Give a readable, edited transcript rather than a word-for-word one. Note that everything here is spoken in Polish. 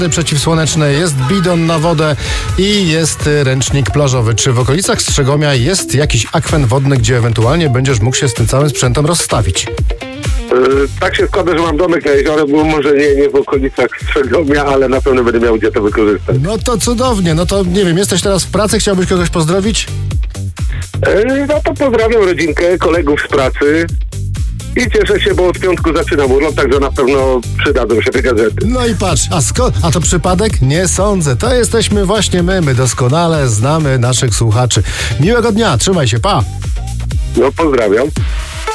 Przeciwsłoneczne, jest bidon na wodę i jest ręcznik plażowy. Czy w okolicach Strzegomia jest jakiś akwen wodny, gdzie ewentualnie będziesz mógł się z tym całym sprzętem rozstawić? Tak się składa, że mam domek na jeziorze, bo może nie w okolicach Strzegomia, ale na pewno będę miał gdzie to wykorzystać. No to cudownie, no to nie wiem, jesteś teraz w pracy, chciałbyś kogoś pozdrowić? No to pozdrawiam rodzinkę, kolegów z pracy i cieszę się, bo od piątku zaczynam urlop, także na pewno przydadzą się te gazety. No i patrz, a to przypadek? Nie sądzę, to jesteśmy właśnie my doskonale znamy naszych słuchaczy. Miłego dnia, trzymaj się, pa! No pozdrawiam.